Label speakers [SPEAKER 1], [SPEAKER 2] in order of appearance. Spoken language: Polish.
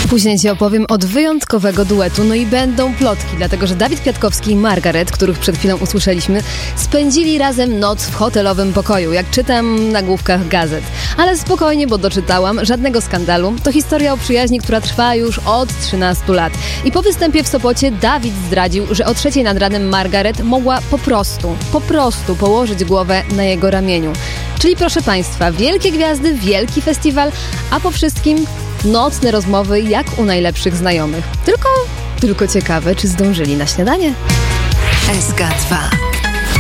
[SPEAKER 1] Później ci opowiem od wyjątkowego duetu, no i będą plotki, dlatego że Dawid Kwiatkowski i Margaret, których przed chwilą usłyszeliśmy, spędzili razem noc w hotelowym pokoju, jak czytam na główkach gazet. Ale spokojnie, bo doczytałam, żadnego skandalu. To historia o przyjaźni, która trwa już od 13 lat. I po występie w Sopocie Dawid zdradził, że o 3:00 nad ranem Margaret mogła po prostu położyć głowę na jego ramieniu. Czyli proszę Państwa, wielkie gwiazdy, wielki festiwal, a po wszystkim nocne rozmowy jak u najlepszych znajomych. Tylko ciekawe, czy zdążyli na śniadanie?
[SPEAKER 2] SK2